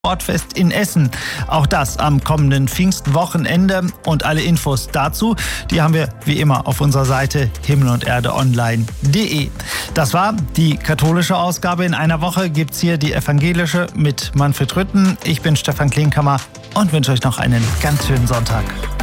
Sportfest in Essen. Auch das am kommenden Pfingstwochenende. Und alle Infos dazu, die haben wir wie immer auf unserer Seite himmeloderdeonline.de. Das war die katholische Ausgabe. In einer Woche gibt's hier die evangelische mit Manfred Rütten. Ich bin Stefan Klinkhammer und wünsche euch noch einen ganz schönen Sonntag.